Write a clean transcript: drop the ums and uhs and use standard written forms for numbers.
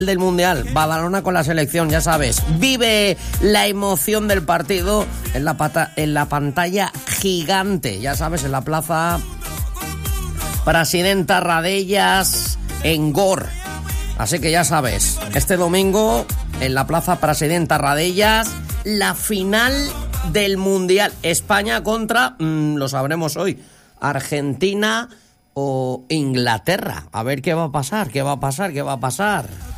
del Mundial, Badalona con la selección, ya sabes. Vive la emoción del partido en la pantalla gigante, ya sabes, en la plaza Presidenta Radellas en Gor. Así que ya sabes, este domingo en la plaza Presidenta Radellas, la final del Mundial. España contra, lo sabremos hoy, Argentina o Inglaterra. A ver qué va a pasar.